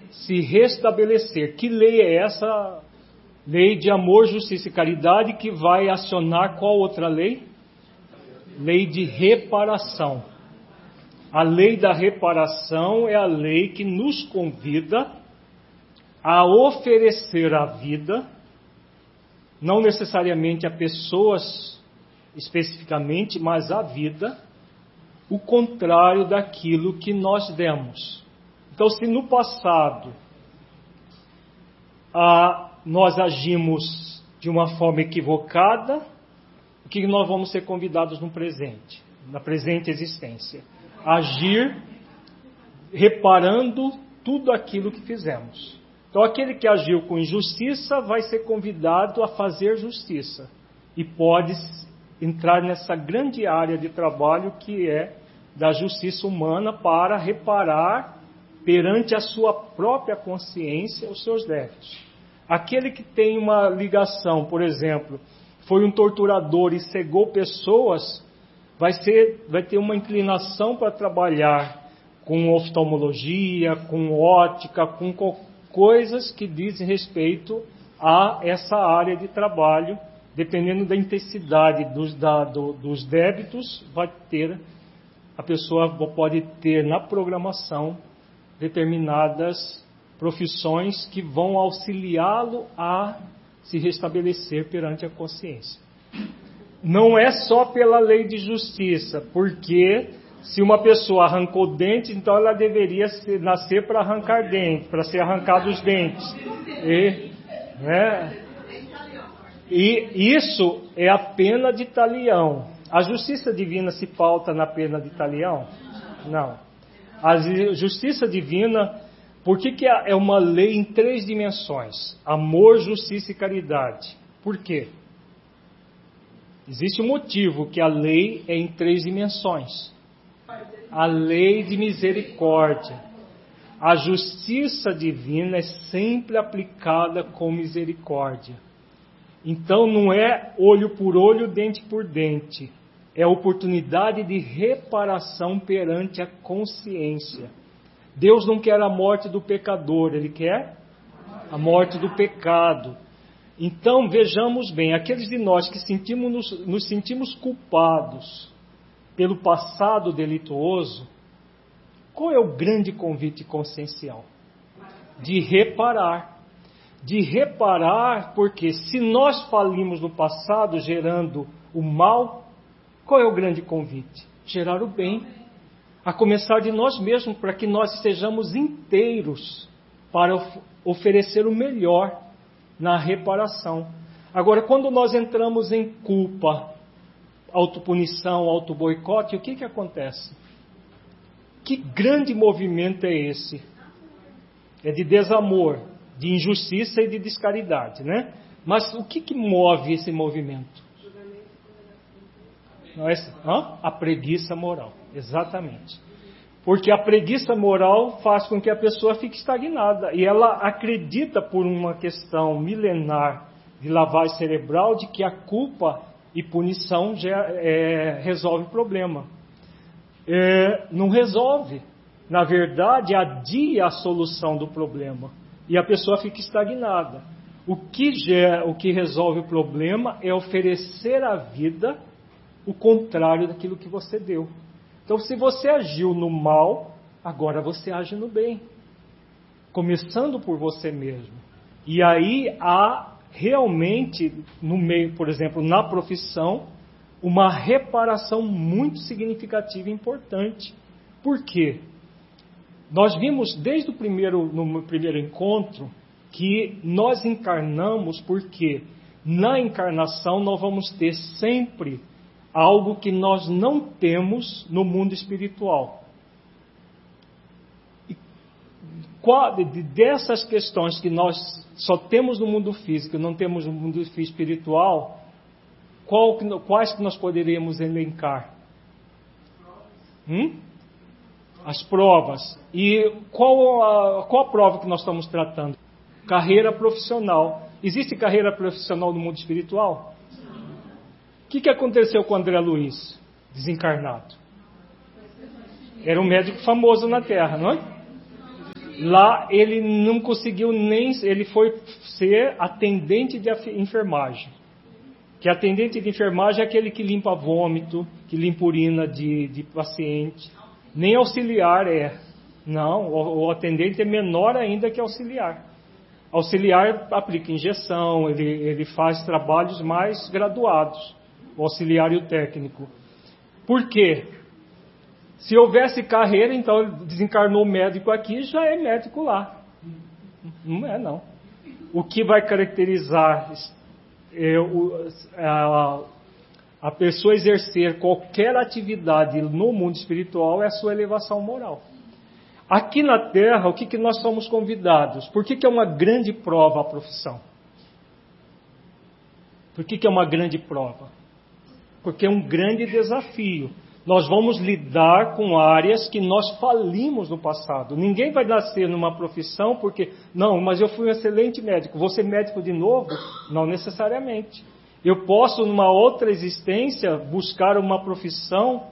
se restabelecer. Que lei é essa? Lei de amor, justiça e caridade, que vai acionar qual outra lei? Lei de reparação. A lei da reparação é a lei que nos convida a oferecer à vida, não necessariamente a pessoas especificamente, mas à vida, o contrário daquilo que nós demos. Então, se no passado nós agimos de uma forma equivocada, o que nós vamos ser convidados no presente, na presente existência? Agir reparando tudo aquilo que fizemos. Então, aquele que agiu com injustiça vai ser convidado a fazer justiça. E pode entrar nessa grande área de trabalho que é da justiça humana para reparar perante a sua própria consciência os seus débitos. Aquele que tem uma ligação, por exemplo, foi um torturador e cegou pessoas, vai ter uma inclinação para trabalhar com oftalmologia, com ótica, com coisas que dizem respeito a essa área de trabalho. Dependendo da intensidade dos débitos, a pessoa pode ter na programação determinadas profissões que vão auxiliá-lo a se restabelecer perante a consciência. Não é só pela lei de justiça, porque se uma pessoa arrancou dente, então ela deveria nascer para arrancar dente, para ser arrancado os dentes. E isso é a pena de talião. A justiça divina se pauta na pena de talião? Não. A justiça divina, por que é uma lei em 3 dimensões? Amor, justiça e caridade. Por quê? Existe um motivo que a lei é em 3 dimensões. A lei de misericórdia. A justiça divina é sempre aplicada com misericórdia. Então não é olho por olho, dente por dente. É oportunidade de reparação perante a consciência. Deus não quer a morte do pecador, Ele quer a morte do pecado. Então vejamos bem, aqueles de nós que nos sentimos culpados pelo passado delituoso, qual é o grande convite consciencial? De reparar. De reparar, porque se nós falimos no passado gerando o mal, qual é o grande convite? Gerar o bem. A começar de nós mesmos, para que nós sejamos inteiros para oferecer o melhor na reparação. Agora, quando nós entramos em culpa, autopunição, autoboicote, o que acontece? Que grande movimento é esse? É de desamor, de injustiça e de descaridade, né? Mas o que move esse movimento? A preguiça moral, exatamente. Porque a preguiça moral faz com que a pessoa fique estagnada. E ela acredita, por uma questão milenar de lavagem cerebral, de que a culpa e punição resolve o problema. Não resolve. Na verdade, adia a solução do problema. E a pessoa fica estagnada. O que resolve o problema é oferecer à vida o contrário daquilo que você deu. Então, se você agiu no mal, agora você age no bem. Começando por você mesmo. E aí há realmente, no meio, por exemplo, na profissão, uma reparação muito significativa e importante. Por quê? Nós vimos desde no primeiro encontro que nós encarnamos porque na encarnação nós vamos ter sempre algo que nós não temos no mundo espiritual. E dessas questões que nós só temos no mundo físico e não temos no mundo espiritual, quais que nós poderíamos elencar? As provas. E qual a prova que nós estamos tratando? Carreira profissional. Existe carreira profissional no mundo espiritual? O que aconteceu com o André Luiz, desencarnado? Era um médico famoso na Terra, não é? Lá ele não conseguiu nem... Ele foi ser atendente de enfermagem. Que atendente de enfermagem é aquele que limpa vômito, que limpa urina de paciente. Nem auxiliar é. Não, o atendente é menor ainda que auxiliar. Auxiliar aplica injeção, ele faz trabalhos mais graduados. O auxiliar e o técnico. Por quê? Se houvesse carreira, então desencarnou o médico aqui, já é médico lá. Não é, não. O que vai caracterizar a pessoa exercer qualquer atividade no mundo espiritual é a sua elevação moral. Aqui na Terra, o que nós somos convidados? Por que é uma grande prova a profissão? Por que é uma grande prova? Porque é um grande desafio. Nós vamos lidar com áreas que nós falimos no passado. Ninguém vai nascer numa profissão porque... Não, mas eu fui um excelente médico. Vou ser médico de novo? Não necessariamente. Eu posso, numa outra existência, buscar uma profissão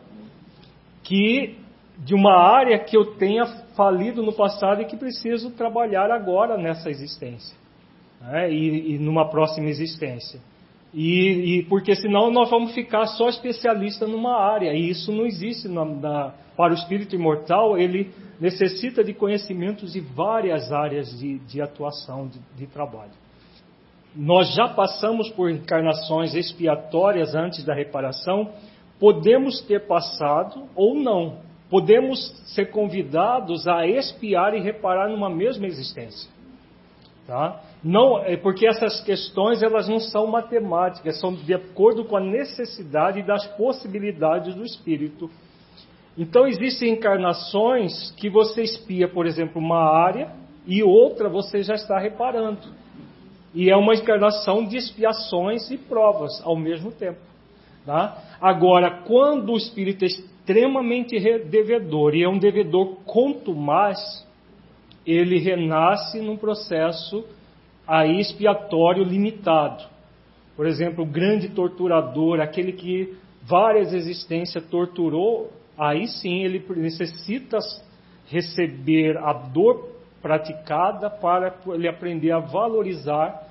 de uma área que eu tenha falido no passado e que preciso trabalhar agora nessa existência. Né? E numa próxima existência. Porque senão nós vamos ficar só especialista numa área, e isso não existe para o espírito imortal. Ele necessita de conhecimentos de várias áreas de atuação, de trabalho. Nós já passamos por encarnações expiatórias antes da reparação, podemos ter passado ou não, podemos ser convidados a expiar e reparar numa mesma existência. Tá? Não, porque essas questões elas não são matemáticas, são de acordo com a necessidade e das possibilidades do espírito. Então existem encarnações que você expia, por exemplo, uma área e outra você já está reparando. E é uma encarnação de expiações e provas ao mesmo tempo. Tá? Agora, quando o espírito é extremamente devedor, e é um devedor contumaz, ele renasce num processo aí expiatório limitado. Por exemplo, o grande torturador, aquele que várias existências torturou, aí sim ele necessita receber a dor praticada para ele aprender a valorizar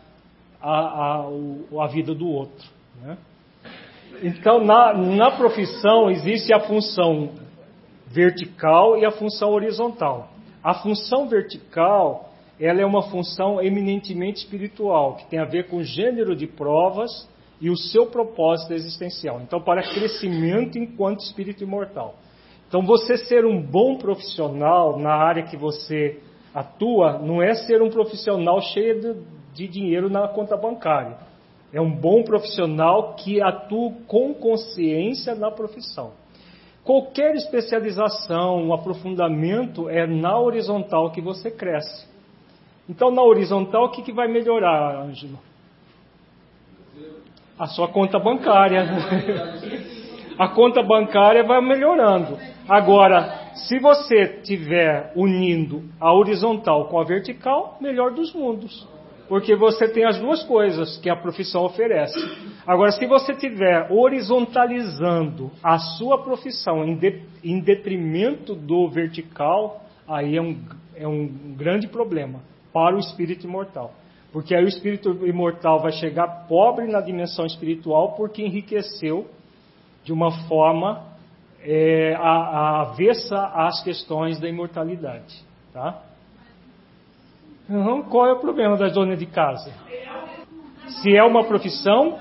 a vida do outro. Né? Então, na profissão existe a função vertical e a função horizontal. A função vertical, ela é uma função eminentemente espiritual, que tem a ver com o gênero de provas e o seu propósito existencial. Então, para crescimento enquanto espírito imortal. Então, você ser um bom profissional na área que você atua, não é ser um profissional cheio de dinheiro na conta bancária. É um bom profissional que atua com consciência na profissão. Qualquer especialização, um aprofundamento é na horizontal que você cresce. Então, na horizontal, o que vai melhorar, Ângelo? A sua conta bancária. A conta bancária vai melhorando. Agora, se você estiver unindo a horizontal com a vertical, melhor dos mundos. Porque você tem as duas coisas que a profissão oferece. Agora, se você estiver horizontalizando a sua profissão em detrimento do vertical, aí é um grande problema para o espírito imortal. Porque aí o espírito imortal vai chegar pobre na dimensão espiritual porque enriqueceu de uma forma avessa às questões da imortalidade. Tá? Então, qual é o problema das donas de casa? Se é uma profissão,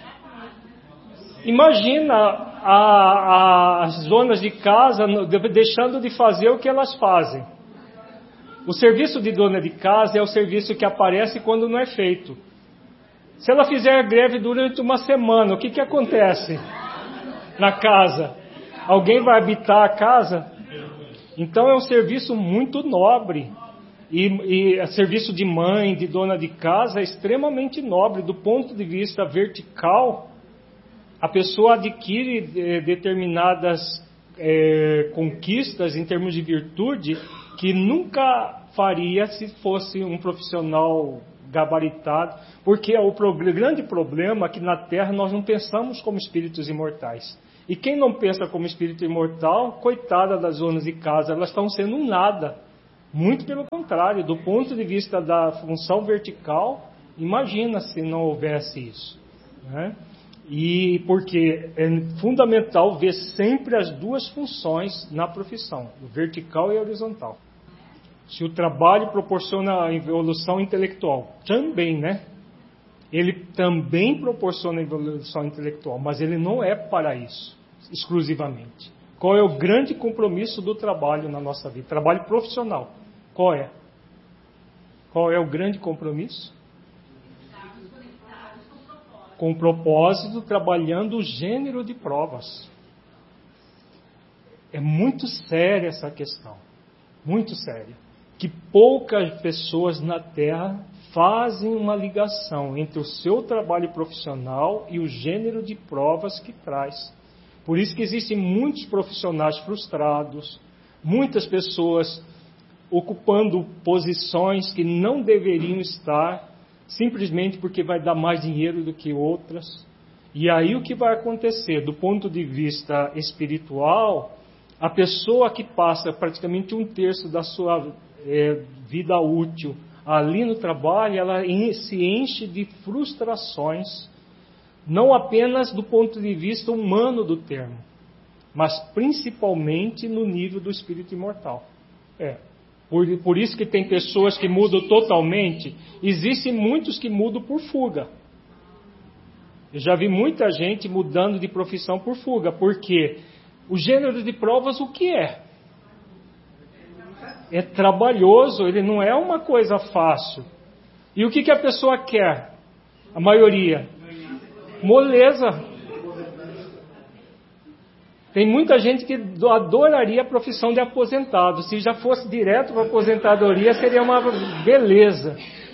imagina as donas de casa deixando de fazer o que elas fazem. O serviço de dona de casa é o serviço que aparece quando não é feito. Se ela fizer greve durante uma semana, o que acontece na casa? Alguém vai habitar a casa? Então é um serviço muito nobre. E serviço de mãe, de dona de casa, é extremamente nobre. Do ponto de vista vertical, a pessoa adquire determinadas conquistas em termos de virtude que nunca faria se fosse um profissional gabaritado. Porque o grande problema é que na Terra nós não pensamos como espíritos imortais. E quem não pensa como espírito imortal, coitada das donas de casa, elas estão sendo um nada. Muito pelo contrário, do ponto de vista da função vertical, imagina se não houvesse isso, né? E porque é fundamental ver sempre as duas funções na profissão, o vertical e a horizontal. Se o trabalho proporciona a evolução intelectual, também, né? Ele também proporciona a evolução intelectual, mas ele não é para isso, exclusivamente. Qual é o grande compromisso do trabalho na nossa vida? Trabalho profissional. Qual é? Qual é o grande compromisso? Com o propósito, trabalhando o gênero de provas. É muito séria essa questão. Muito séria. Que poucas pessoas na Terra fazem uma ligação entre o seu trabalho profissional e o gênero de provas que traz. Por isso que existem muitos profissionais frustrados, muitas pessoas ocupando posições que não deveriam estar, simplesmente porque vai dar mais dinheiro do que outras. E aí o que vai acontecer? Do ponto de vista espiritual, a pessoa que passa praticamente 1/3 da sua vida útil ali no trabalho, ela se enche de frustrações, não apenas do ponto de vista humano do termo, mas principalmente no nível do espírito imortal. Por isso que tem pessoas que mudam totalmente. Existem muitos que mudam por fuga. Eu já vi muita gente mudando de profissão por fuga. Porque o gênero de provas, o que é? É trabalhoso, ele não é uma coisa fácil. E o que a pessoa quer? A maioria? Moleza. Tem muita gente que adoraria a profissão de aposentado. Se já fosse direto para a aposentadoria, seria uma beleza.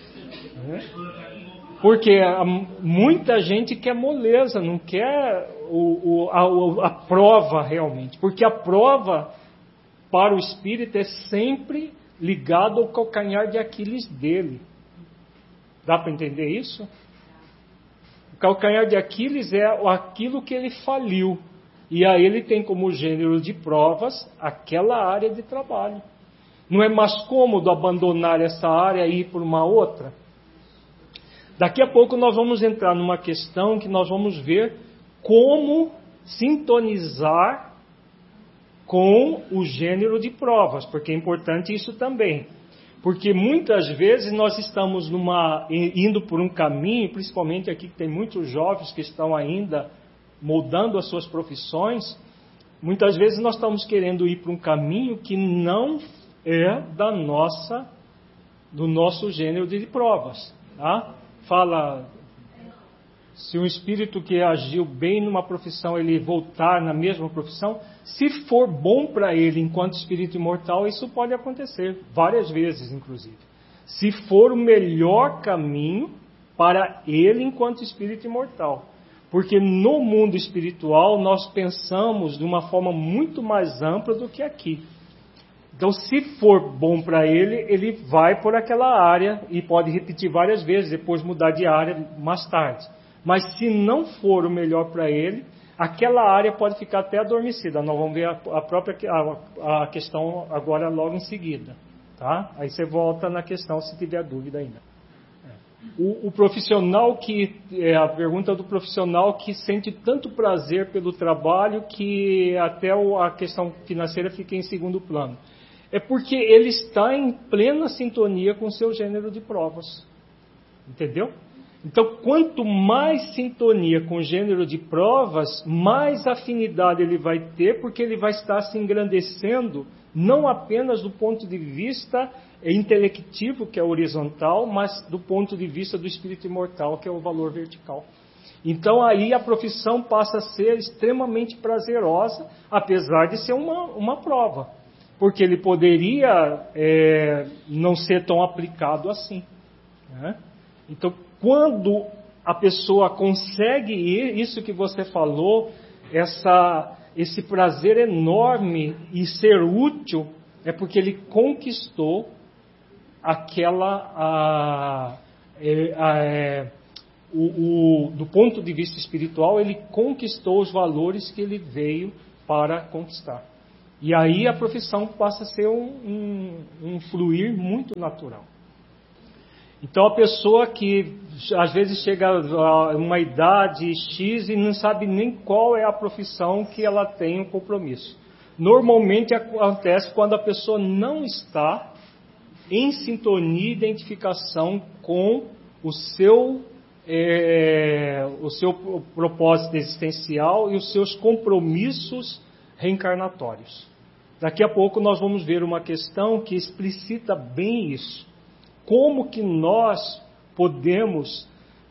Porque muita gente quer moleza, não quer a prova realmente. Porque a prova, para o espírito, é sempre ligada ao calcanhar de Aquiles dele. Dá para entender isso? O calcanhar de Aquiles é aquilo que ele faliu. E aí ele tem como gênero de provas aquela área de trabalho. Não é mais cômodo abandonar essa área e ir por uma outra? Daqui a pouco nós vamos entrar numa questão que nós vamos ver como sintonizar com o gênero de provas, porque é importante isso também. Porque muitas vezes nós estamos indo por um caminho, principalmente aqui que tem muitos jovens que estão ainda moldando as suas profissões, muitas vezes nós estamos querendo ir para um caminho que não é do nosso gênero de provas. Tá? Fala, se um espírito que agiu bem numa profissão, ele voltar na mesma profissão, se for bom para ele enquanto espírito imortal, isso pode acontecer, várias vezes inclusive. Se for o melhor caminho para ele enquanto espírito imortal. Porque no mundo espiritual nós pensamos de uma forma muito mais ampla do que aqui. Então, se for bom para ele, ele vai por aquela área e pode repetir várias vezes, depois mudar de área mais tarde. Mas se não for o melhor para ele, aquela área pode ficar até adormecida. Nós vamos ver a questão agora logo em seguida. Tá? Aí você volta na questão se tiver dúvida ainda. O profissional a pergunta do profissional que sente tanto prazer pelo trabalho que até a questão financeira fica em segundo plano. É porque ele está em plena sintonia com o seu gênero de provas. Entendeu? Então, quanto mais sintonia com o gênero de provas, mais afinidade ele vai ter, porque ele vai estar se engrandecendo, não apenas do ponto de vista intelectivo, que é horizontal, mas do ponto de vista do espírito imortal, que é o valor vertical. Então aí a profissão passa a ser extremamente prazerosa, apesar de ser uma prova, porque ele poderia não ser tão aplicado assim, né? Então, quando a pessoa consegue isso que você falou, esse prazer enorme e ser útil, é porque ele conquistou do ponto de vista espiritual, ele conquistou os valores que ele veio para conquistar. E aí a profissão passa a ser um fluir muito natural. Então a pessoa que às vezes chega a uma idade X e não sabe nem qual é a profissão que ela tem um compromisso. Normalmente acontece quando a pessoa não está em sintonia e identificação com o seu propósito existencial e os seus compromissos reencarnatórios. Daqui a pouco nós vamos ver uma questão que explicita bem isso. Como que nós podemos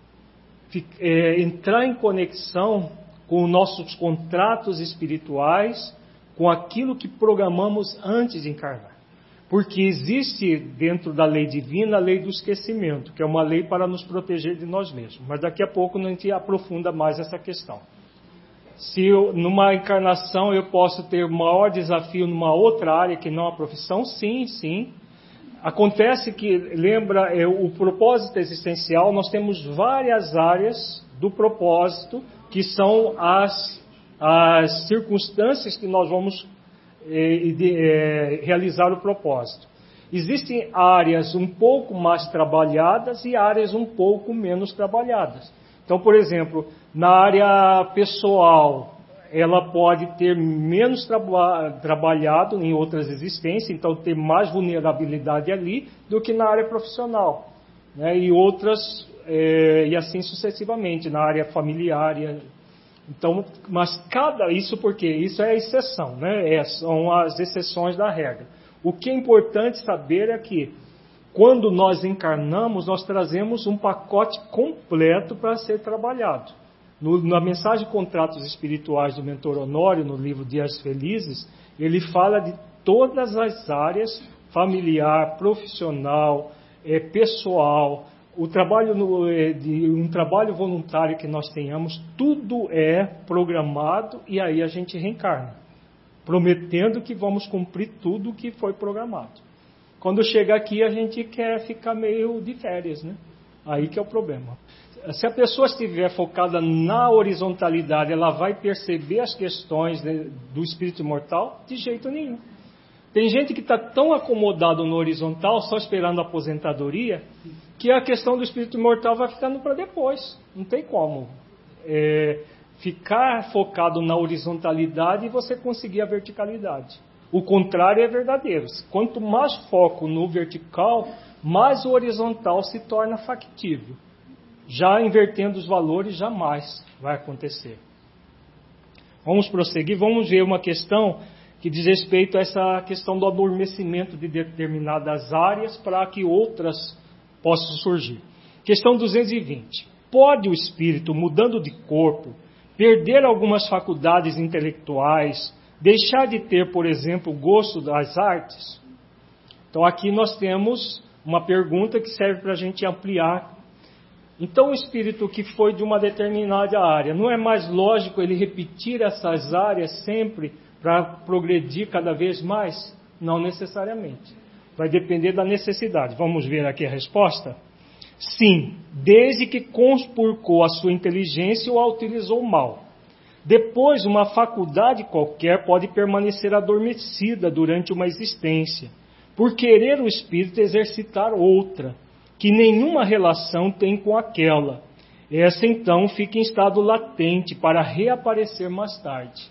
entrar em conexão com nossos contratos espirituais, com aquilo que programamos antes de encarnar. Porque existe dentro da lei divina a lei do esquecimento, que é uma lei para nos proteger de nós mesmos. Mas daqui a pouco a gente aprofunda mais essa questão. Se numa encarnação eu posso ter maior desafio numa outra área que não a profissão, sim, sim. Acontece que, lembra, o propósito existencial, nós temos várias áreas do propósito, que são as circunstâncias que nós vamos realizar o propósito. Existem áreas um pouco mais trabalhadas e áreas um pouco menos trabalhadas. Então, por exemplo, na área pessoal, ela pode ter menos trabalhado em outras existências, então ter mais vulnerabilidade ali do que na área profissional, né? E outras, e assim sucessivamente, na área familiar. Então, mas isso porque isso é a exceção, né? São as exceções da regra. O que é importante saber é que quando nós encarnamos, nós trazemos um pacote completo para ser trabalhado. Na mensagem Contratos Espirituais do Mentor Honório, no livro Dias Felizes, ele fala de todas as áreas, familiar, profissional, pessoal, um trabalho voluntário que nós tenhamos, tudo é programado e aí a gente reencarna, prometendo que vamos cumprir tudo o que foi programado. Quando chega aqui, a gente quer ficar meio de férias, né? Aí que é o problema. Se a pessoa estiver focada na horizontalidade, ela vai perceber as questões do espírito imortal? De jeito nenhum. Tem gente que está tão acomodado no horizontal, só esperando a aposentadoria, que a questão do espírito imortal vai ficando para depois. Não tem como ficar focado na horizontalidade e você conseguir a verticalidade. O contrário é verdadeiro. Quanto mais foco no vertical, mais o horizontal se torna factível. Já invertendo os valores, jamais vai acontecer. Vamos prosseguir, vamos ver uma questão que diz respeito a essa questão do adormecimento de determinadas áreas para que outras possam surgir. Questão 220. Pode o espírito, mudando de corpo, perder algumas faculdades intelectuais, deixar de ter, por exemplo, o gosto das artes? Então aqui nós temos uma pergunta que serve para a gente ampliar. Então o espírito que foi de uma determinada área, não é mais lógico ele repetir essas áreas sempre para progredir cada vez mais? Não necessariamente. Vai depender da necessidade. Vamos ver aqui a resposta? Sim, desde que conspurcou a sua inteligência ou a utilizou mal. Depois, uma faculdade qualquer pode permanecer adormecida durante uma existência, por querer o espírito exercitar outra, que nenhuma relação tem com aquela. Essa então fica em estado latente para reaparecer mais tarde.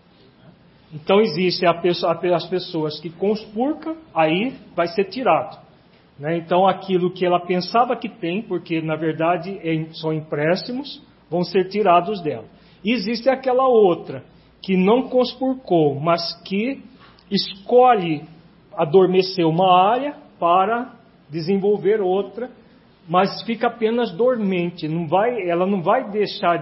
Então existe as pessoas que conspurcam, aí vai ser tirado, né? Então aquilo que ela pensava que tem, porque na verdade são empréstimos, vão ser tirados dela. E existe aquela outra, que não conspurcou, mas que escolhe adormecer uma área para desenvolver outra, mas fica apenas dormente. Ela não vai deixar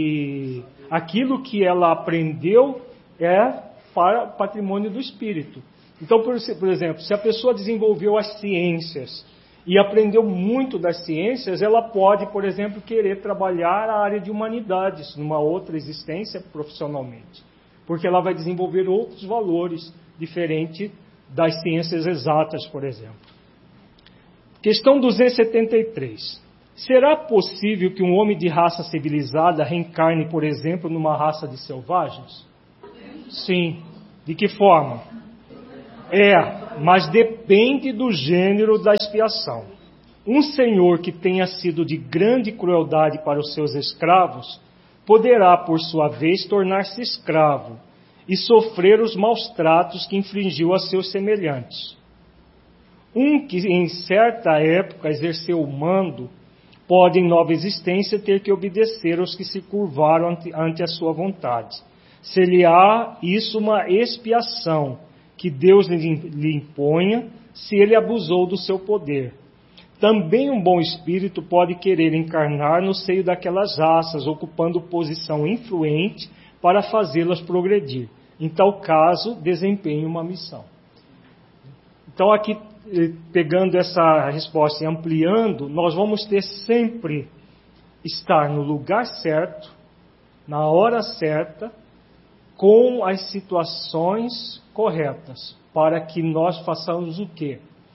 aquilo que ela aprendeu para o patrimônio do espírito. Então, por exemplo, se a pessoa desenvolveu as ciências e aprendeu muito das ciências, ela pode, por exemplo, querer trabalhar a área de humanidades numa outra existência profissionalmente, porque ela vai desenvolver outros valores diferentes das ciências exatas, por exemplo. Questão 273. Será possível que um homem de raça civilizada reencarne, por exemplo, numa raça de selvagens? Sim. De que forma? Mas depende do gênero da expiação. Um senhor que tenha sido de grande crueldade para os seus escravos, poderá, por sua vez, tornar-se escravo e sofrer os maus tratos que infligiu a seus semelhantes. Um que em certa época exerceu o mando, pode em nova existência ter que obedecer aos que se curvaram ante a sua vontade. Ser-lhe-á isso uma expiação que Deus lhe imponha, se ele abusou do seu poder. Também um bom espírito pode querer encarnar no seio daquelas raças, ocupando posição influente para fazê-las progredir. Em tal caso, desempenhe uma missão. Então, aqui, pegando essa resposta e ampliando, nós vamos ter sempre estar no lugar certo, na hora certa, com as situações corretas, para que nós façamos o quê?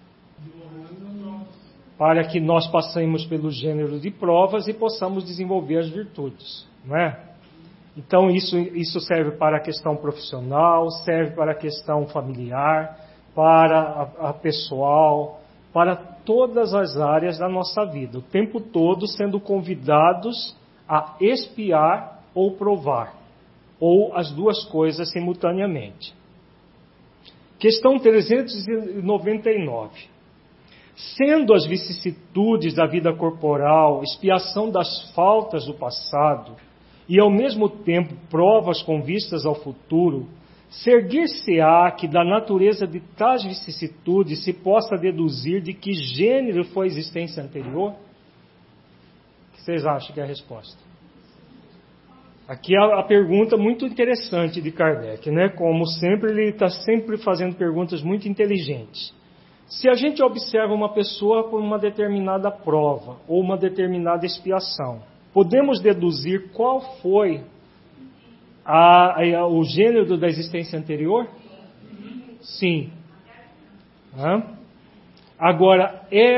Para que nós passemos pelo gênero de provas e possamos desenvolver as virtudes, não é? Então isso serve para a questão profissional, serve para a questão familiar, para a pessoal, para todas as áreas da nossa vida, o tempo todo sendo convidados a expiar ou provar, ou as duas coisas simultaneamente. Questão 399. Sendo as vicissitudes da vida corporal expiação das faltas do passado e ao mesmo tempo provas com vistas ao futuro, seguir-se-á que da natureza de tais vicissitudes se possa deduzir de que gênero foi a existência anterior? O que vocês acham que é a resposta? Aqui a pergunta muito interessante de Kardec, né? Como sempre, ele está sempre fazendo perguntas muito inteligentes. Se a gente observa uma pessoa por uma determinada prova ou uma determinada expiação, podemos deduzir qual foi o gênero da existência anterior? Sim. Agora, é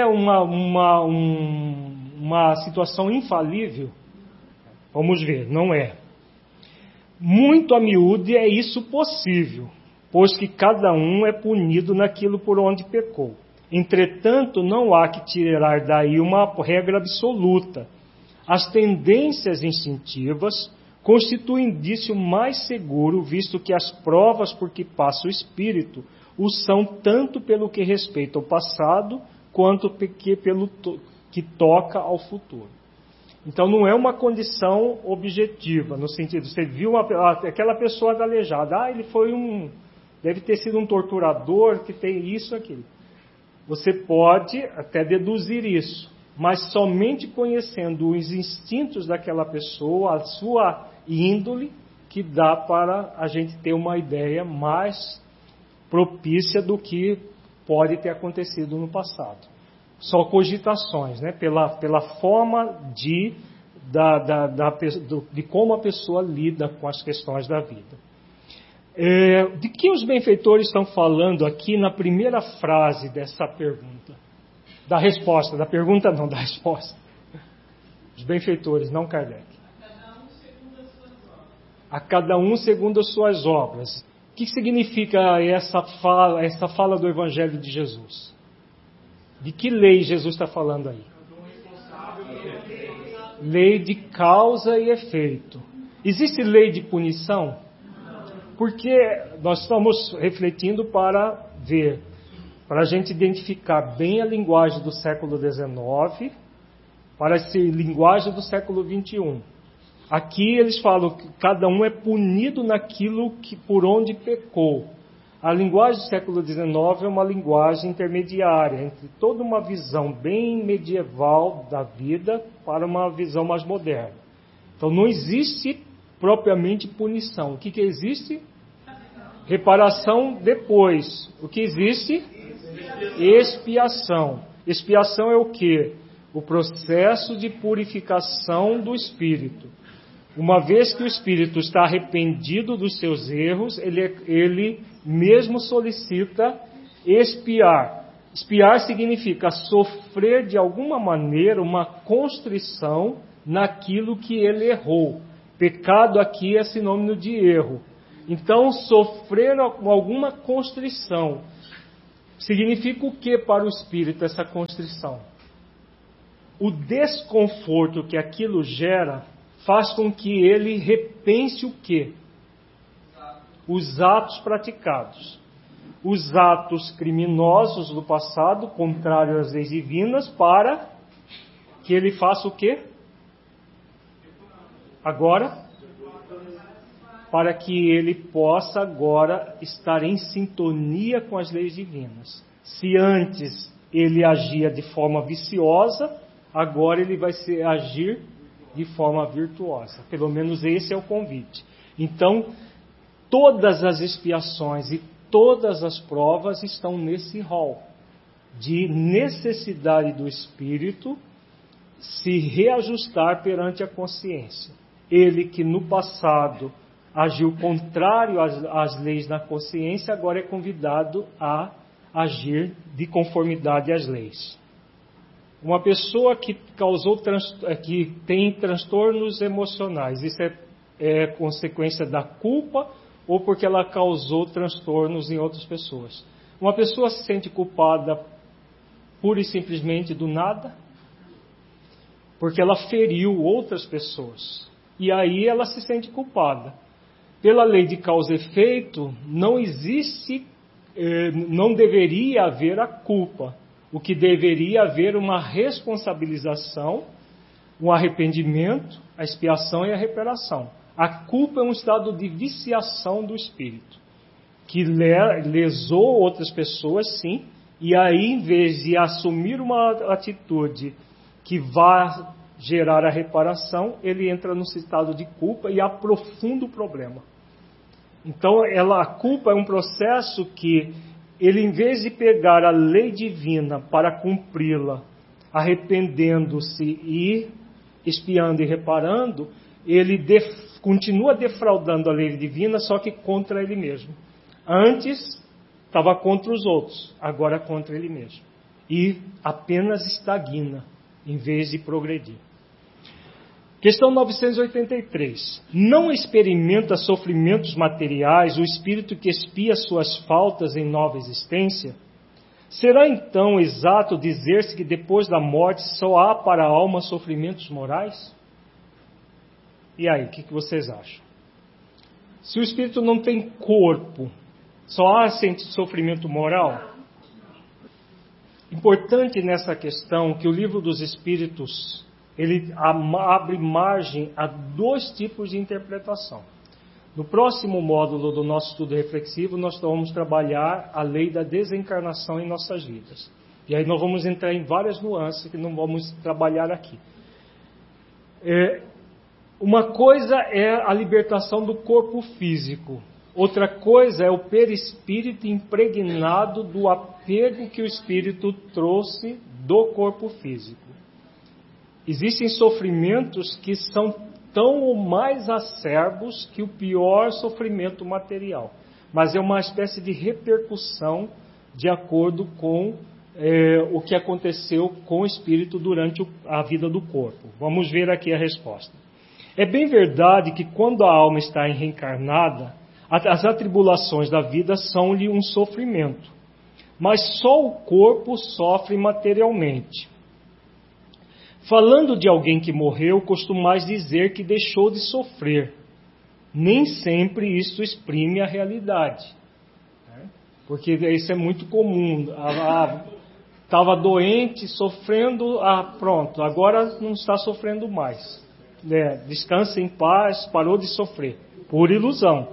uma situação infalível? Vamos ver, não é. Muito a miúde é isso possível, pois que cada um é punido naquilo por onde pecou. Entretanto, não há que tirar daí uma regra absoluta. As tendências instintivas constituem indício mais seguro, visto que as provas por que passa o espírito o são tanto pelo que respeita ao passado, quanto pelo que toca ao futuro. Então não é uma condição objetiva, no sentido, você viu aquela pessoa aleijada, ele foi deve ter sido um torturador que tem isso, aquilo. Você pode até deduzir isso, mas somente conhecendo os instintos daquela pessoa, a sua índole, que dá para a gente ter uma ideia mais propícia do que pode ter acontecido no passado. Só cogitações, né? Pela forma de como a pessoa lida com as questões da vida. De que os benfeitores estão falando aqui na primeira frase dessa pergunta? Da resposta, da pergunta não, da resposta. Os benfeitores, não Kardec. A cada um segundo as suas obras. O que significa essa fala do Evangelho de Jesus? De que lei Jesus está falando aí? Lei de causa e efeito. Existe lei de punição? Porque nós estamos refletindo para ver, para a gente identificar bem a linguagem do século XIX, para essa linguagem do século XXI. Aqui eles falam que cada um é punido naquilo por onde pecou. A linguagem do século XIX é uma linguagem intermediária entre toda uma visão bem medieval da vida para uma visão mais moderna. Então não existe propriamente punição. O que existe? Reparação depois. O que existe? Expiação. Expiação é o quê? O processo de purificação do espírito. Uma vez que o espírito está arrependido dos seus erros, ele mesmo solicita expiar. Expiar significa sofrer de alguma maneira uma constrição naquilo que ele errou. Pecado aqui é sinônimo de erro. Então, sofrer alguma constrição significa o que para o espírito essa constrição? O desconforto que aquilo gera faz com que ele repense o quê? Os atos praticados. Os atos criminosos do passado, contrários às leis divinas, para que ele faça o quê? Agora? Para que ele possa agora estar em sintonia com as leis divinas. Se antes ele agia de forma viciosa, agora ele vai agir de forma virtuosa. Pelo menos esse é o convite. Então, todas as expiações e todas as provas estão nesse rol de necessidade do espírito se reajustar perante a consciência. Ele que no passado agiu contrário às leis da consciência, agora é convidado a agir de conformidade às leis. Uma pessoa que que tem transtornos emocionais, isso é consequência da culpa ou porque ela causou transtornos em outras pessoas? Uma pessoa se sente culpada pura e simplesmente do nada, porque ela feriu outras pessoas. E aí ela se sente culpada. Pela lei de causa e efeito, não existe, não deveria haver a culpa. O que deveria haver uma responsabilização, um arrependimento, a expiação e a reparação. A culpa é um estado de viciação do espírito, que lesou outras pessoas, sim, e aí, em vez de assumir uma atitude que vá gerar a reparação, ele entra num estado de culpa e aprofunda o problema. Então, a culpa é um processo que ele, em vez de pegar a lei divina para cumpri-la, arrependendo-se e expiando e reparando, ele continua defraudando a lei divina, só que contra ele mesmo. Antes estava contra os outros, agora contra ele mesmo. E apenas estagna, em vez de progredir. Questão 983. Não experimenta sofrimentos materiais o espírito que expia suas faltas em nova existência? Será então exato dizer-se que depois da morte só há para a alma sofrimentos morais? E aí, o que vocês acham? Se o espírito não tem corpo, só há sofrimento moral? Importante nessa questão que o Livro dos Espíritos ele abre margem a dois tipos de interpretação. No próximo módulo do nosso estudo reflexivo, nós vamos trabalhar a lei da desencarnação em nossas vidas. E aí nós vamos entrar em várias nuances que não vamos trabalhar aqui. Uma coisa é a libertação do corpo físico. Outra coisa é o perispírito impregnado do apego que o espírito trouxe do corpo físico. Existem sofrimentos que são tão ou mais acerbos que o pior sofrimento material. Mas é uma espécie de repercussão de acordo com o que aconteceu com o espírito durante a vida do corpo. Vamos ver aqui a resposta. É bem verdade que quando a alma está reencarnada, as atribulações da vida são-lhe um sofrimento. Mas só o corpo sofre materialmente. Falando de alguém que morreu, costumais dizer que deixou de sofrer. Nem sempre isso exprime a realidade. Porque isso é muito comum. Estava doente, sofrendo, pronto, agora não está sofrendo mais. Descansa em paz, parou de sofrer. Por ilusão.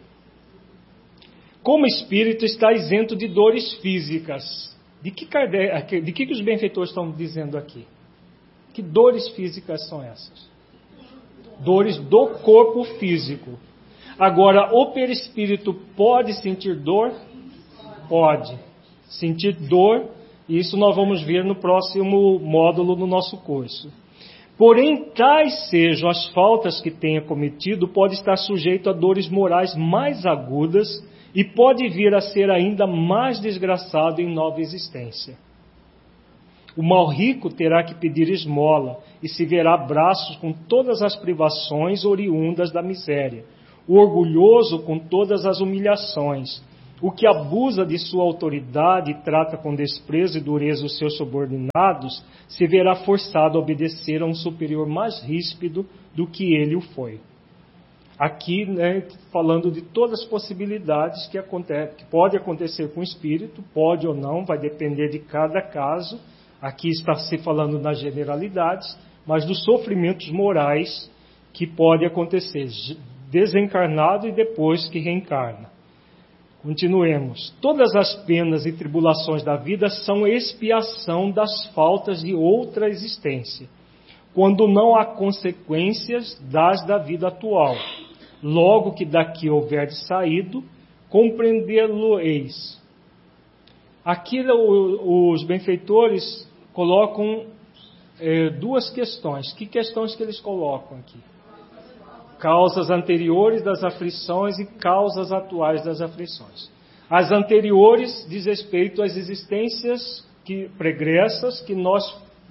Como espírito está isento de dores físicas. De que os benfeitores estão dizendo aqui? Que dores físicas são essas? Dores do corpo físico. Agora, o perispírito pode sentir dor? Pode. Sentir dor, e isso nós vamos ver no próximo módulo do nosso curso. Porém, tais sejam as faltas que tenha cometido, pode estar sujeito a dores morais mais agudas e pode vir a ser ainda mais desgraçado em nova existência. O mal rico terá que pedir esmola e se verá braços com todas as privações oriundas da miséria. o orgulhoso com todas as humilhações. O que abusa de sua autoridade e trata com desprezo e dureza os seus subordinados, se verá forçado a obedecer a um superior mais ríspido do que ele o foi. Aqui, falando de todas as possibilidades que pode acontecer com o espírito, pode ou não, vai depender de cada caso. Aqui está se falando nas generalidades, mas dos sofrimentos morais que pode acontecer, desencarnado e depois que reencarna. Continuemos. Todas as penas e tribulações da vida são expiação das faltas de outra existência, quando não há consequências das da vida atual. Logo que daqui houverdes saído, compreendê-lo-eis. Aqui os benfeitores colocam duas questões. Que questões que eles colocam aqui? Causas anteriores das aflições e causas atuais das aflições. As anteriores diz respeito às existências pregressas que nós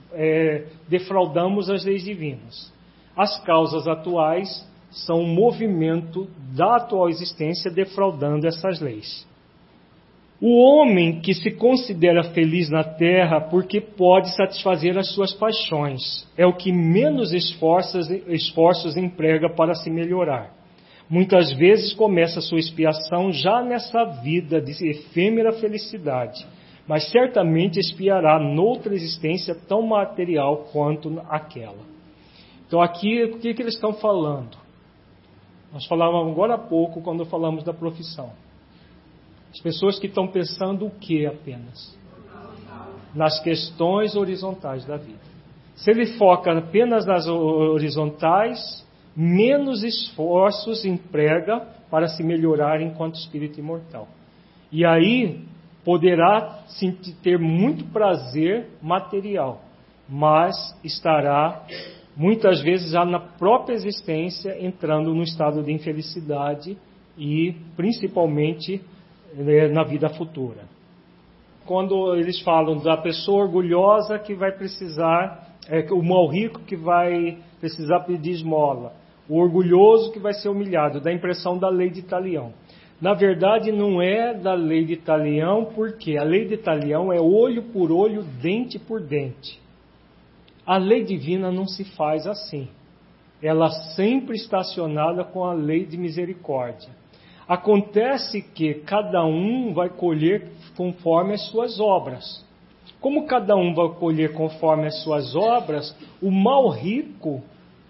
defraudamos as leis divinas. As causas atuais são o movimento da atual existência defraudando essas leis. O homem que se considera feliz na terra porque pode satisfazer as suas paixões é o que menos esforços emprega para se melhorar. Muitas vezes começa a sua expiação já nessa vida de efêmera felicidade, mas certamente expiará noutra existência tão material quanto aquela. Então aqui, o que eles estão falando? Nós falávamos agora há pouco quando falamos da profissão. As pessoas que estão pensando o que apenas? Nas questões horizontais da vida. Se ele foca apenas nas horizontais, menos esforços emprega para se melhorar enquanto espírito imortal. E aí poderá ter muito prazer material, mas estará muitas vezes já na própria existência entrando no estado de infelicidade e principalmente na vida futura. Quando eles falam da pessoa orgulhosa que vai precisar, o mal rico que vai precisar pedir esmola, o orgulhoso que vai ser humilhado, da impressão da lei de Talião. Na verdade não é da lei de Talião, porque a lei de Talião é olho por olho, dente por dente. A lei divina não se faz assim. Ela sempre está acionada com a lei de misericórdia. Acontece que cada um vai colher conforme as suas obras. Como cada um vai colher conforme as suas obras, o mal rico,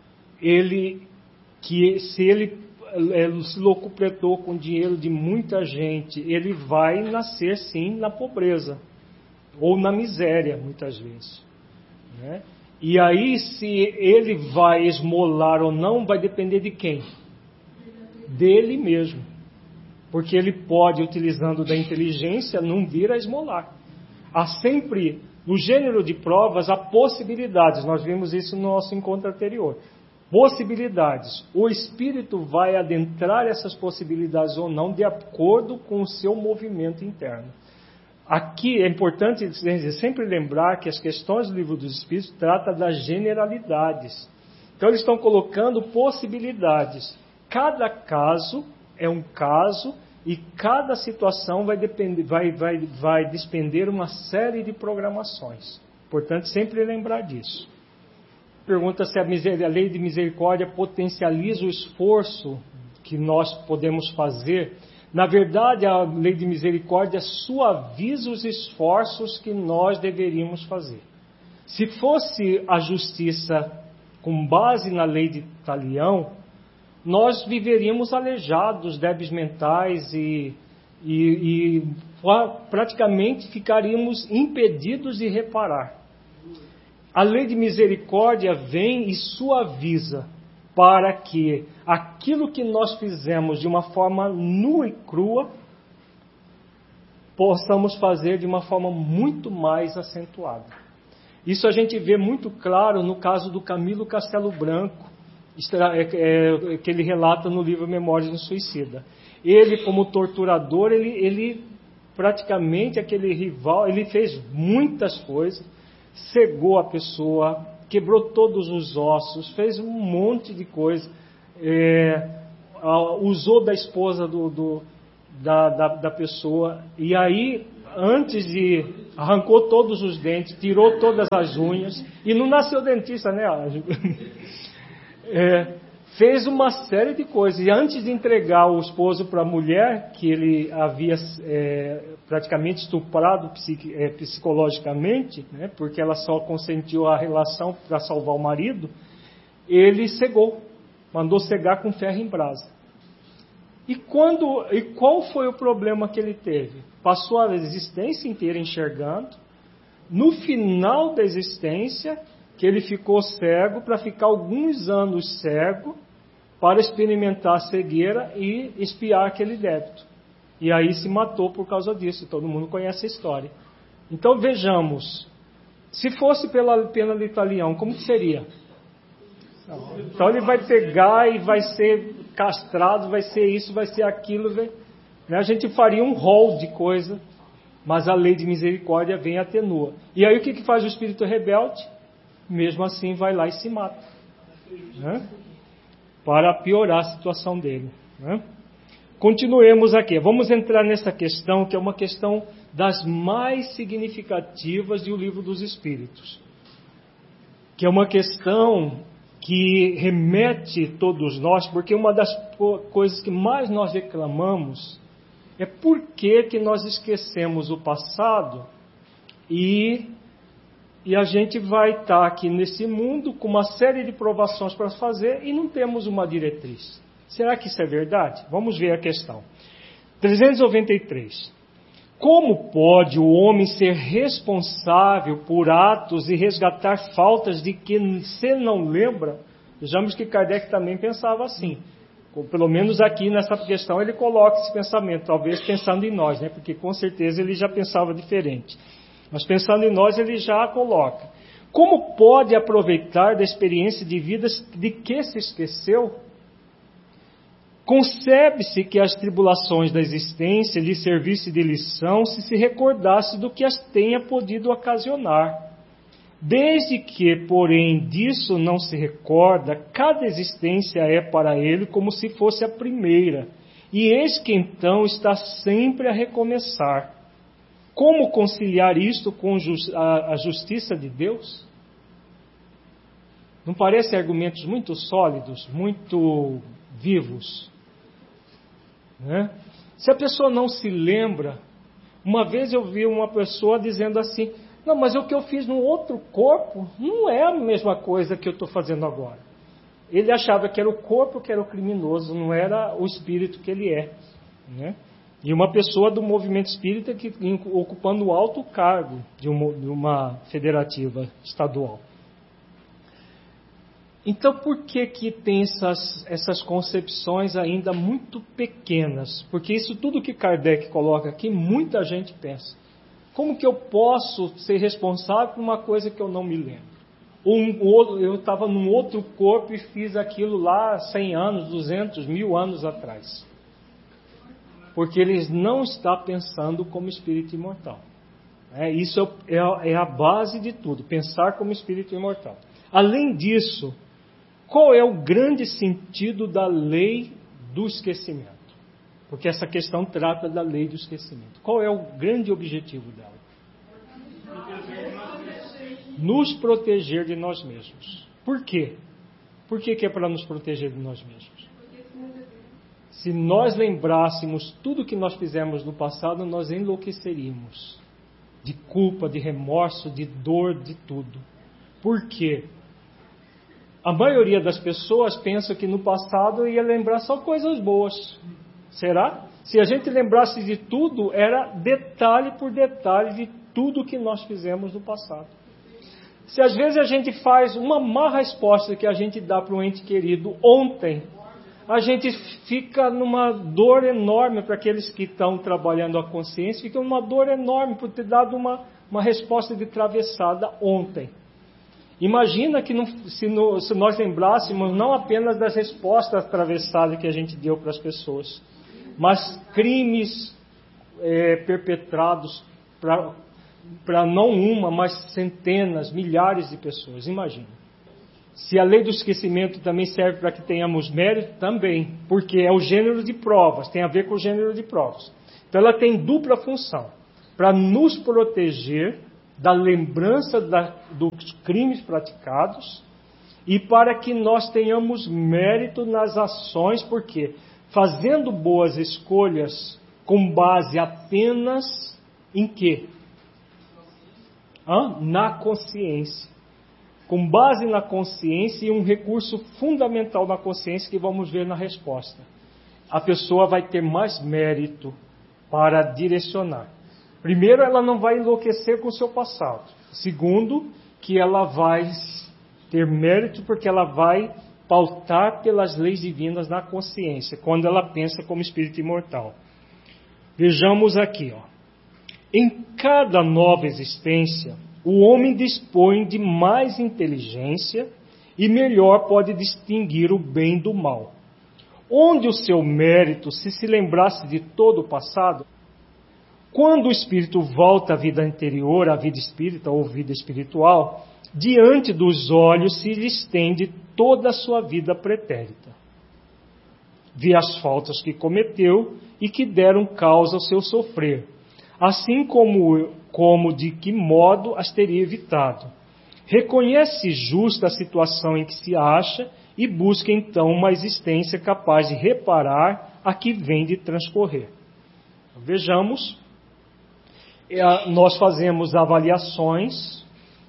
se ele se locupletou com dinheiro de muita gente, ele vai nascer sim na pobreza ou na miséria, muitas vezes, né? E aí, se ele vai esmolar ou não, vai depender de quem? Dele mesmo. Porque ele pode, utilizando da inteligência, não vir a esmolar. Há sempre, no gênero de provas, há possibilidades. Nós vimos isso no nosso encontro anterior. Possibilidades. O espírito vai adentrar essas possibilidades ou não, de acordo com o seu movimento interno. Aqui é importante sempre lembrar que as questões do Livro dos Espíritos tratam das generalidades. Então eles estão colocando possibilidades. Cada caso é um caso e cada situação vai despender uma série de programações. Importante sempre lembrar disso. Pergunta se a lei de misericórdia potencializa o esforço que nós podemos fazer. Na verdade, a lei de misericórdia suaviza os esforços que nós deveríamos fazer. Se fosse a justiça com base na lei de Talião, nós viveríamos aleijados, débeis mentais e praticamente ficaríamos impedidos de reparar. A lei de misericórdia vem e suaviza para que aquilo que nós fizemos de uma forma nua e crua, possamos fazer de uma forma muito mais acentuada. Isso a gente vê muito claro no caso do Camilo Castelo Branco, que ele relata no livro Memórias do Suicida. Ele, como torturador, ele praticamente, aquele rival, ele fez muitas coisas, cegou a pessoa, quebrou todos os ossos, fez um monte de coisa. usou da esposa da pessoa, e aí, antes de... arrancou todos os dentes, tirou todas as unhas, e não nasceu dentista, né? Fez uma série de coisas, e antes de entregar o esposo para a mulher, que ele havia praticamente estuprado psicologicamente, né? Porque ela só consentiu a relação para salvar o marido, ele cegou, mandou cegar com ferro em brasa. E qual foi o problema que ele teve? Passou a existência inteira enxergando. No final da existência, que ele ficou cego, para ficar alguns anos cego, para experimentar a cegueira e expiar aquele débito. E aí se matou por causa disso. Todo mundo conhece a história. Então vejamos, se fosse pela pena de Italião, como que seria? Então ele vai pegar e vai ser castrado, vai ser isso, vai ser aquilo. Né? A gente faria um rol de coisa, mas a lei de misericórdia vem e atenua. E aí o que faz o espírito rebelde? Mesmo assim vai lá e se mata. Né? Para piorar a situação dele. Né? Continuemos aqui. Vamos entrar nessa questão, que é uma questão das mais significativas do Livro dos Espíritos. Que é uma questão que remete todos nós, porque uma das coisas que mais nós reclamamos é por que nós esquecemos o passado e a gente vai estar aqui nesse mundo com uma série de provações para fazer e não temos uma diretriz. Será que isso é verdade? Vamos ver a questão. 393. Como pode o homem ser responsável por atos e resgatar faltas de que se não lembra? Vejamos que Kardec também pensava assim. Pelo menos aqui nessa questão ele coloca esse pensamento, talvez pensando em nós, né? Porque com certeza ele já pensava diferente. Mas pensando em nós ele já coloca. Como pode aproveitar da experiência de vidas de que se esqueceu? Concebe-se que as tribulações da existência lhe servisse de lição se recordasse do que as tenha podido ocasionar. Desde que, porém, disso não se recorda, cada existência é para ele como se fosse a primeira, e eis que então está sempre a recomeçar. Como conciliar isto com a justiça de Deus? Não parecem argumentos muito sólidos, muito vivos? Né? Se a pessoa não se lembra, uma vez eu vi uma pessoa dizendo assim, não, mas o que eu fiz no outro corpo não é a mesma coisa que eu estou fazendo agora. Ele achava que era o corpo que era o criminoso, não era o espírito que ele é. Né? E uma pessoa do movimento espírita que ocupando alto cargo de uma federativa estadual. Então, por que tem essas concepções ainda muito pequenas? Porque isso tudo que Kardec coloca aqui, muita gente pensa. Como que eu posso ser responsável por uma coisa que eu não me lembro? Eu estava num outro corpo e fiz aquilo lá 100 anos, 200, 1000 anos atrás. Porque eles não estão pensando como espírito imortal. Isso é a base de tudo, pensar como espírito imortal. Além disso, qual é o grande sentido da lei do esquecimento? Porque essa questão trata da lei do esquecimento. Qual é o grande objetivo dela? Nos proteger de nós mesmos. Por quê? Por que é para nos proteger de nós mesmos? Se nós lembrássemos tudo que nós fizemos no passado, nós enlouqueceríamos. De culpa, de remorso, de dor, de tudo. Por quê? A maioria das pessoas pensa que no passado ia lembrar só coisas boas. Será? Se a gente lembrasse de tudo, era detalhe por detalhe de tudo que nós fizemos no passado. Se às vezes a gente faz uma má resposta que a gente dá para um ente querido ontem, a gente fica numa dor enorme para aqueles que estão trabalhando a consciência, fica uma dor enorme por ter dado uma resposta de travessada ontem. Imagina que se nós lembrássemos não apenas das respostas atravessadas que a gente deu para as pessoas, mas crimes perpetrados para não uma, mas centenas, milhares de pessoas. Imagina. Se a lei do esquecimento também serve para que tenhamos mérito, também, porque é o gênero de provas, tem a ver com o gênero de provas. Então ela tem dupla função, para nos proteger da lembrança dos crimes praticados e para que nós tenhamos mérito nas ações, porque fazendo boas escolhas com base apenas em quê? Na consciência. Com base na consciência e um recurso fundamental na consciência que vamos ver na resposta. A pessoa vai ter mais mérito para direcionar. Primeiro, ela não vai enlouquecer com o seu passado. Segundo, que ela vai ter mérito porque ela vai pautar pelas leis divinas na consciência, quando ela pensa como espírito imortal. Vejamos aqui, Em cada nova existência, o homem dispõe de mais inteligência e melhor pode distinguir o bem do mal. Onde o seu mérito, se lembrasse de todo o passado, quando o espírito volta à vida anterior, à vida espírita ou vida espiritual, diante dos olhos se lhe estende toda a sua vida pretérita. Vê as faltas que cometeu e que deram causa ao seu sofrer, assim como de que modo as teria evitado. Reconhece justa a situação em que se acha e busca então uma existência capaz de reparar a que vem de transcorrer. Vejamos, nós fazemos avaliações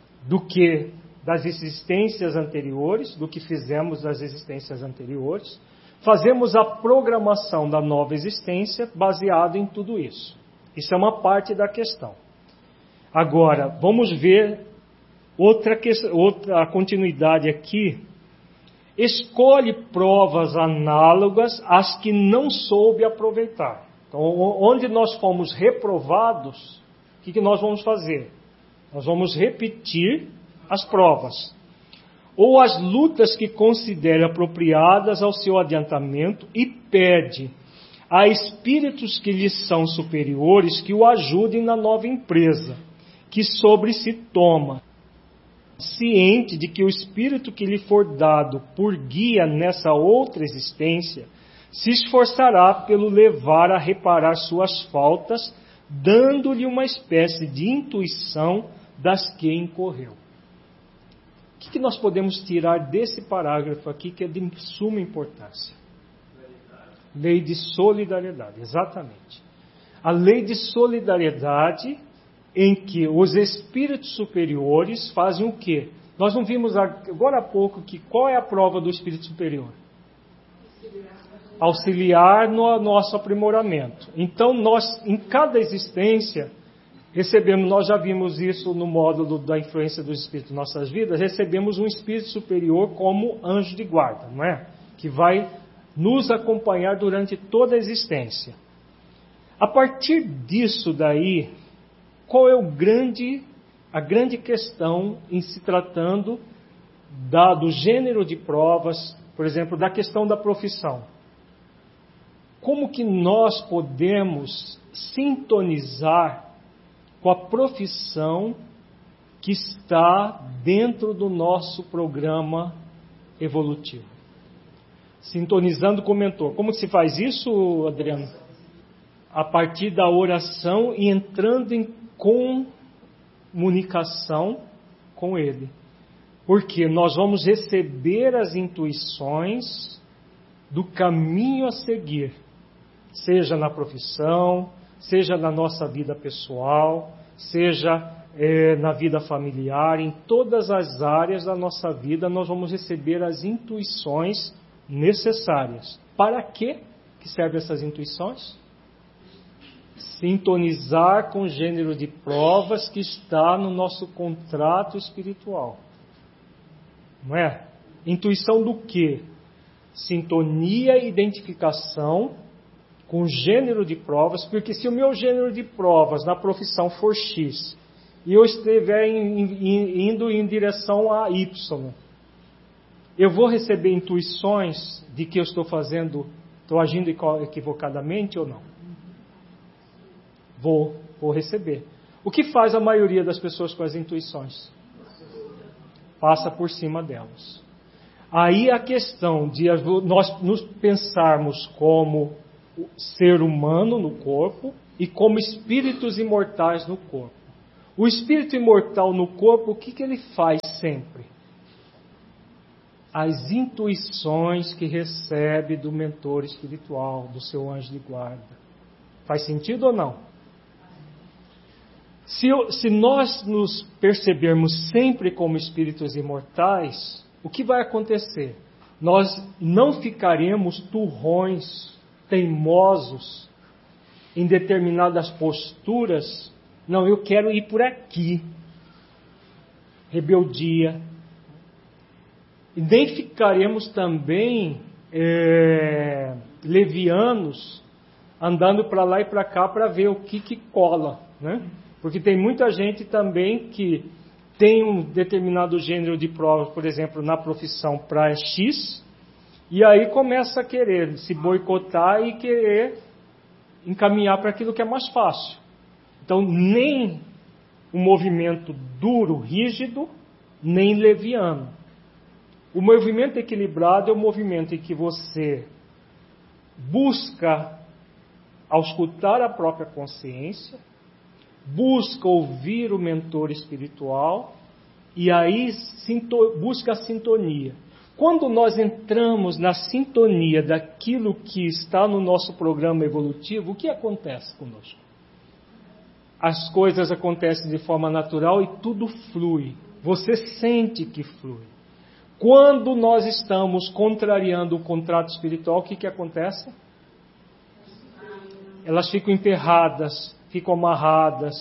das existências anteriores, do que fizemos das existências anteriores, fazemos a programação da nova existência baseado em tudo isso. Isso é uma parte da questão. Agora, vamos ver outra continuidade aqui. Escolhe provas análogas às que não soube aproveitar. Então, onde nós fomos reprovados, o que nós vamos fazer? Nós vamos repetir as provas. Ou as lutas que considere apropriadas ao seu adiantamento e pede a espíritos que lhes são superiores que o ajudem na nova empresa que sobre si toma, ciente de que o espírito que lhe for dado por guia nessa outra existência se esforçará pelo levar a reparar suas faltas, dando-lhe uma espécie de intuição das que incorreu. O que nós podemos tirar desse parágrafo aqui que é de suma importância? Lei de solidariedade, exatamente. A lei de solidariedade em que os espíritos superiores fazem o quê? Nós não vimos agora há pouco que qual é a prova do espírito superior? Auxiliar no nosso aprimoramento. Então nós, em cada existência, recebemos, nós já vimos isso no módulo da influência dos espíritos em nossas vidas, recebemos um espírito superior como anjo de guarda, não é? Que vai nos acompanhar durante toda a existência. A partir disso daí, qual é a grande questão em se tratando do gênero de provas, por exemplo, da questão da profissão? Como que nós podemos sintonizar com a profissão que está dentro do nosso programa evolutivo? Sintonizando com o mentor. Como se faz isso, Adriano? A partir da oração e entrando em comunicação com ele. Porque nós vamos receber as intuições do caminho a seguir, seja na profissão, seja na nossa vida pessoal, seja na vida familiar, em todas as áreas da nossa vida nós vamos receber as intuições necessárias. Para que servem essas intuições? Sintonizar com o gênero de provas que está no nosso contrato espiritual. Não é? Intuição do quê? Sintonia e identificação com o gênero de provas, porque se o meu gênero de provas na profissão for X e eu estiver indo em direção a Y, eu vou receber intuições de que eu estou agindo equivocadamente ou não? Vou receber. O que faz a maioria das pessoas com as intuições? Passa por cima delas. Aí a questão de nós nos pensarmos como ser humano no corpo e como espíritos imortais no corpo. O espírito imortal no corpo, o que ele faz sempre? As intuições que recebe do mentor espiritual, do seu anjo de guarda. Faz sentido ou não? Se nós nos percebermos sempre como espíritos imortais, o que vai acontecer? Nós não ficaremos turrões, teimosos, em determinadas posturas. Não, eu quero ir por aqui. Rebeldia. E nem ficaremos também levianos, andando para lá e para cá para ver o que cola, né? Porque tem muita gente também que tem um determinado gênero de prova, por exemplo, na profissão para X, e aí começa a querer se boicotar e querer encaminhar para aquilo que é mais fácil. Então, nem um movimento duro, rígido, nem leviano. O movimento equilibrado é o movimento em que você busca auscultar a própria consciência, busca ouvir o mentor espiritual e aí busca a sintonia. Quando nós entramos na sintonia daquilo que está no nosso programa evolutivo, o que acontece conosco? As coisas acontecem de forma natural e tudo flui. Você sente que flui. Quando nós estamos contrariando o contrato espiritual, o que acontece? Elas ficam emperradas, ficam amarradas.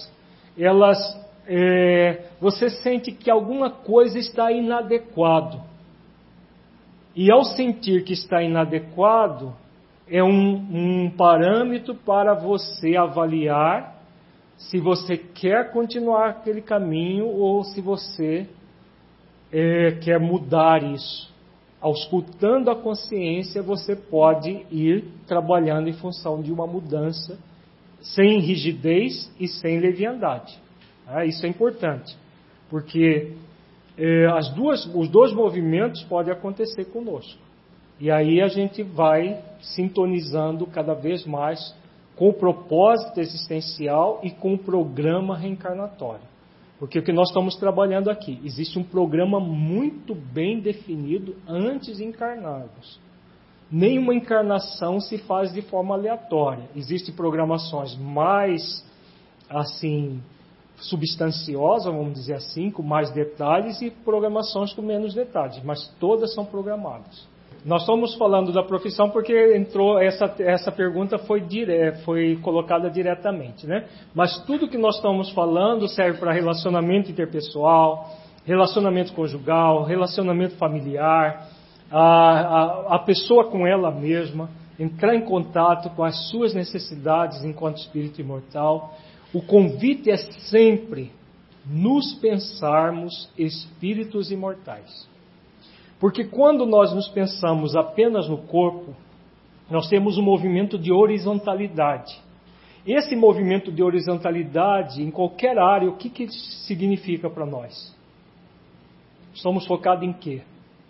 Você sente que alguma coisa está inadequado. E ao sentir que está inadequado, é um parâmetro para você avaliar se você quer continuar aquele caminho ou se você quer mudar isso. Auscultando a consciência, você pode ir trabalhando em função de uma mudança sem rigidez e sem leviandade. Isso é importante, porque os dois movimentos podem acontecer conosco. E aí a gente vai sintonizando cada vez mais com o propósito existencial e com o programa reencarnatório. Porque o que nós estamos trabalhando aqui, existe um programa muito bem definido antes de encarnarmos. Nenhuma encarnação se faz de forma aleatória. Existem programações mais, assim, substanciosas, vamos dizer assim, com mais detalhes, e programações com menos detalhes, mas todas são programadas. Nós estamos falando da profissão porque entrou essa pergunta foi colocada diretamente, né? Mas tudo que nós estamos falando serve para relacionamento interpessoal, relacionamento conjugal, relacionamento familiar, a pessoa com ela mesma, entrar em contato com as suas necessidades enquanto espírito imortal. O convite é sempre nos pensarmos espíritos imortais. Porque quando nós nos pensamos apenas no corpo, nós temos um movimento de horizontalidade. Esse movimento de horizontalidade, em qualquer área, o que significa para nós? Estamos focados em quê?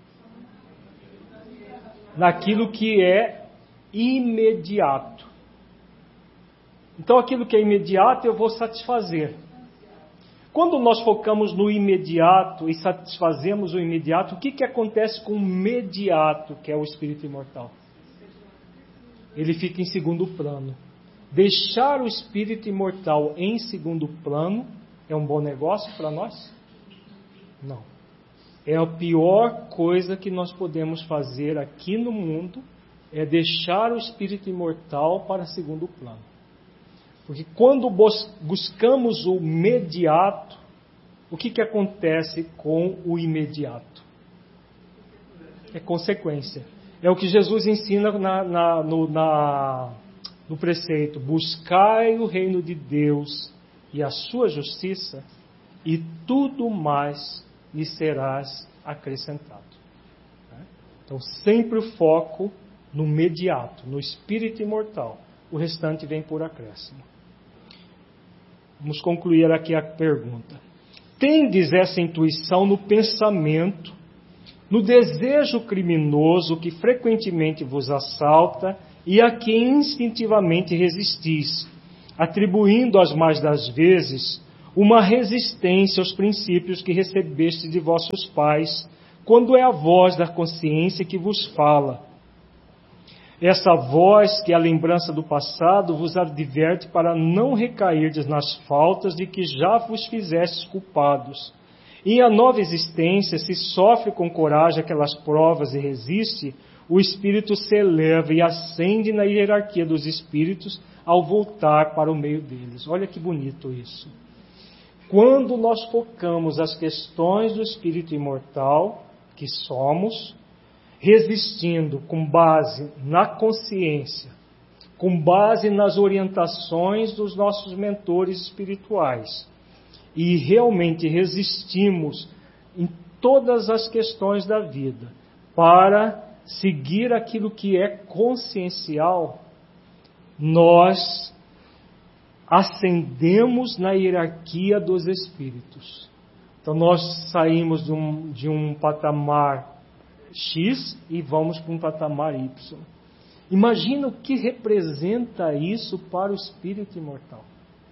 Naquilo que é imediato. Então, aquilo que é imediato eu vou satisfazer. Quando nós focamos no imediato e satisfazemos o imediato, o que acontece com o imediato, que é o espírito imortal? Ele fica em segundo plano. Deixar o espírito imortal em segundo plano é um bom negócio para nós? Não. É a pior coisa que nós podemos fazer aqui no mundo, é deixar o espírito imortal para segundo plano. Porque quando buscamos o imediato, o que acontece com o imediato? É consequência. É o que Jesus ensina no preceito: buscai o reino de Deus e a sua justiça, e tudo mais lhe serás acrescentado. Então, sempre o foco no imediato, no espírito imortal. O restante vem por acréscimo. Vamos concluir aqui a pergunta. Tendes essa intuição no pensamento no desejo criminoso que frequentemente vos assalta e a que instintivamente resistis, atribuindo as mais das vezes uma resistência aos princípios que recebeste de vossos pais, quando é a voz da consciência que vos fala. Essa voz que é a lembrança do passado vos adverte para não recairdes nas faltas de que já vos fizestes culpados. E em a nova existência, se sofre com coragem aquelas provas e resiste, o espírito se eleva e ascende na hierarquia dos espíritos ao voltar para o meio deles. Olha que bonito isso. Quando nós focamos as questões do espírito imortal, que somos, resistindo com base na consciência, com base nas orientações dos nossos mentores espirituais, e realmente resistimos em todas as questões da vida para seguir aquilo que é consciencial, nós ascendemos na hierarquia dos espíritos. Então nós saímos de um patamar X e vamos para um patamar Y. Imagina o que representa isso para o espírito imortal.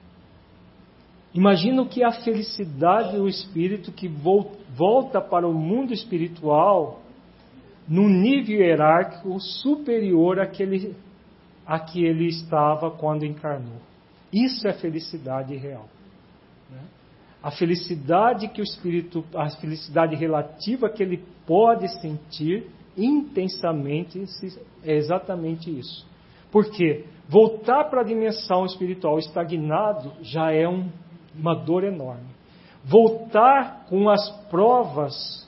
Imagina o que é a felicidade do espírito que volta para o mundo espiritual num nível hierárquico superior àquele a que ele estava quando encarnou. Isso é felicidade real. Né? A felicidade que o espírito, a felicidade relativa que ele pode sentir intensamente é exatamente isso. Porque voltar para a dimensão espiritual estagnado já é uma dor enorme. Voltar com as provas,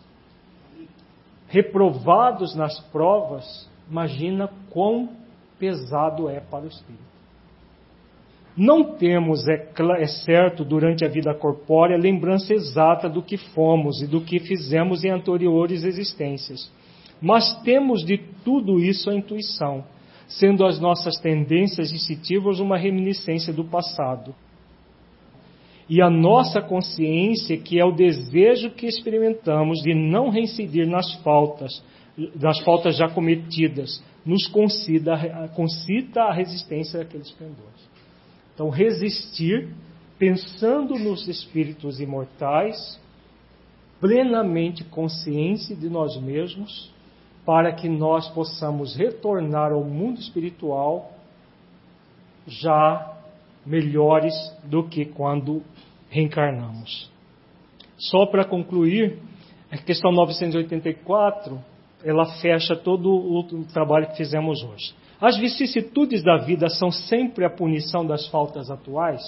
reprovados nas provas, imagina quão pesado é para o espírito. Não temos, é certo, durante a vida corpórea, lembrança exata do que fomos e do que fizemos em anteriores existências. Mas temos de tudo isso a intuição, sendo as nossas tendências instintivas uma reminiscência do passado. E a nossa consciência, que é o desejo que experimentamos de não reincidir nas faltas já cometidas, nos concita a resistência àqueles pendores. Então, resistir, pensando nos espíritos imortais, plenamente consciente de nós mesmos, para que nós possamos retornar ao mundo espiritual já melhores do que quando reencarnamos. Só para concluir, a questão 984, ela fecha todo o trabalho que fizemos hoje. As vicissitudes da vida são sempre a punição das faltas atuais?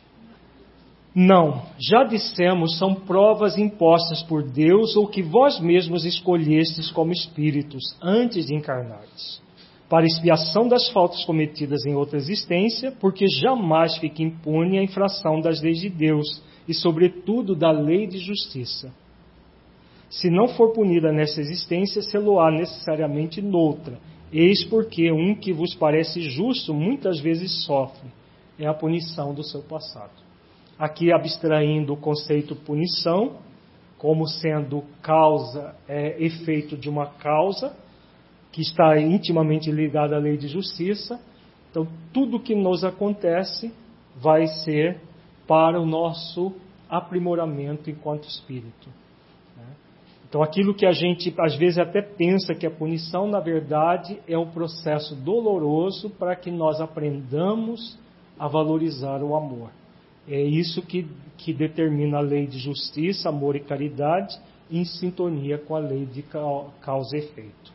Não, já dissemos, são provas impostas por Deus ou que vós mesmos escolhestes como espíritos antes de encarnardes, para expiação das faltas cometidas em outra existência, porque jamais fica impune a infração das leis de Deus e, sobretudo, da lei de justiça. Se não for punida nessa existência, se-lo-á necessariamente noutra. Eis porque um que vos parece justo muitas vezes sofre. É a punição do seu passado. Aqui abstraindo o conceito punição, como sendo causa, efeito de uma causa, que está intimamente ligada à lei de justiça. Então, tudo que nos acontece vai ser para o nosso aprimoramento enquanto espírito. Então, aquilo que a gente às vezes até pensa que é punição, na verdade é um processo doloroso para que nós aprendamos a valorizar o amor. É isso que determina a lei de justiça, amor e caridade, em sintonia com a lei de causa e efeito.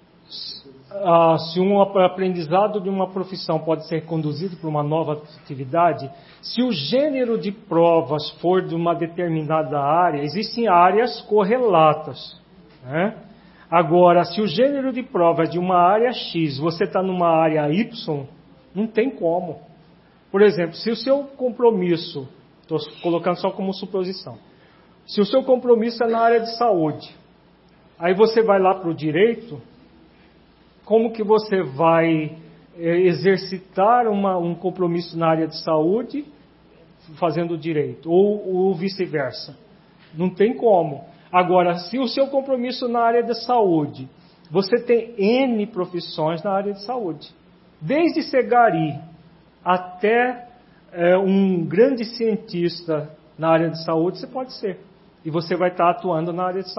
Se um aprendizado de uma profissão pode ser conduzido para uma nova atividade, se o gênero de provas for de uma determinada área, existem áreas correlatas, né? Agora, se o gênero de provas de uma área X, você está numa área Y, não tem como. Por exemplo, se o seu compromisso, estou colocando só como suposição, se o seu compromisso é na área de saúde, aí você vai lá para o direito, como que você vai exercitar um compromisso na área de saúde fazendo direito? Ou vice-versa? Não tem como. Agora, se o seu compromisso na área da saúde, você tem N profissões na área de saúde. Desde ser gari até um grande cientista na área de saúde, você pode ser. E você vai estar atuando na área de saúde.